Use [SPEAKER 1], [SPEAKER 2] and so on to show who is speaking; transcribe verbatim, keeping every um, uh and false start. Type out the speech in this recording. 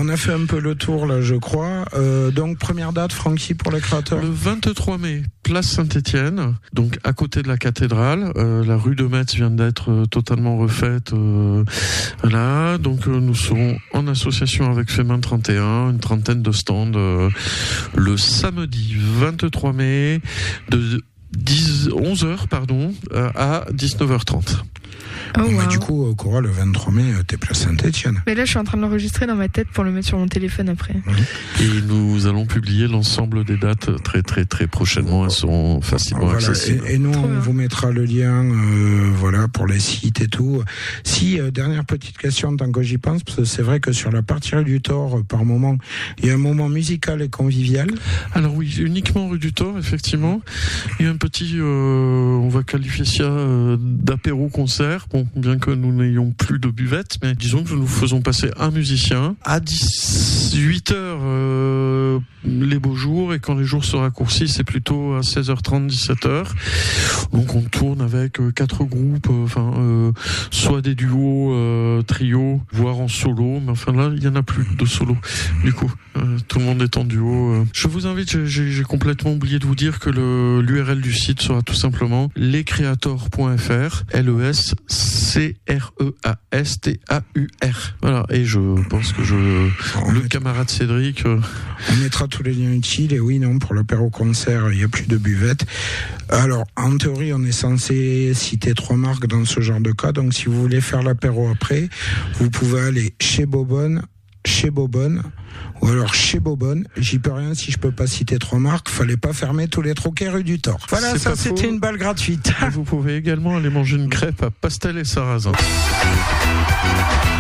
[SPEAKER 1] a fait un peu le tour là, je crois. Euh, donc première date, Francky, pour les créateurs.
[SPEAKER 2] Le vingt-trois mai, place Saint-Étienne, donc à côté de la cathédrale. Euh, la rue de Metz vient d'être euh, totalement refaite. Euh, voilà, donc euh, nous serons en association avec Femin trente et un, une trentaine de stands euh, le samedi vingt-trois mai de dix, onze heures pardon, euh, à dix-neuf heures trente.
[SPEAKER 1] Oh, bon, wow. Du coup, Cora, le vingt-trois mai, t'es place Saint-Étienne.
[SPEAKER 3] Mais là, je suis en train de l'enregistrer dans ma tête pour le mettre sur mon téléphone après.
[SPEAKER 2] Et nous allons publier l'ensemble des dates très très très prochainement. Elles seront facilement voilà. accessibles.
[SPEAKER 1] Et, et nous, Trop on bien. vous mettra le lien, euh, voilà, pour les sites et tout. Si euh, dernière petite question, tant que j'y pense, parce que c'est vrai que sur la partie rue du Thor, euh, par moment, il y a un moment musical et convivial.
[SPEAKER 2] Alors oui, uniquement rue du Thor, effectivement. Il y a un petit, euh, on va qualifier ça euh, d'apéro concert. Bon, bien que nous n'ayons plus de buvette, mais disons que nous faisons passer un musicien à dix-huit heures euh, les beaux jours, et quand les jours se raccourcissent, c'est plutôt à seize heures trente, dix-sept heures. Donc on tourne avec euh, quatre groupes, enfin euh, euh, soit des duos, euh, trios, voire en solo, mais enfin là il y en a plus de solo. Du coup, euh, tout le monde est en duo. Euh. Je vous invite, j'ai, j'ai complètement oublié de vous dire que le l'U R L du site sera tout simplement lescreators point f r, L E S C R E A S T A U R. Voilà, et je pense que je on le met... camarade Cédric euh...
[SPEAKER 1] on mettra tous les liens utiles. Et oui, non, pour l'apéro concert, il n'y a plus de buvette. Alors, en théorie, on est censé citer trois marques dans ce genre de cas. Donc, si vous voulez faire l'apéro après, vous pouvez aller chez Bobonne, chez Bobonne, ou alors chez Bobonne. J'y peux rien si je peux pas citer trois marques. Fallait pas fermer tous les troquets rue du Thor. Voilà, c'est ça c'était faux. Une balle gratuite.
[SPEAKER 2] Et vous pouvez également aller manger une crêpe à Pastel et Sarrasin.